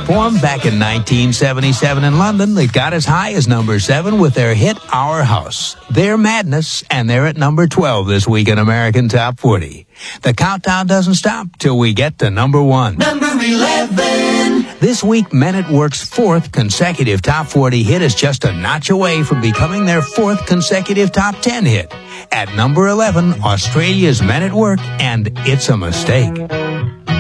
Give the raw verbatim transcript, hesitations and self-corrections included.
Formed back in nineteen seventy-seven in London, they got as high as number seven with their hit Our House. They're Madness, and they're at number twelve this week in American Top forty. The countdown doesn't stop till we get to number one. Number eleven. This week, Men at Work's fourth consecutive Top forty hit is just a notch away from becoming their fourth consecutive Top ten hit. At number eleven, Australia's Men at Work and It's a Mistake.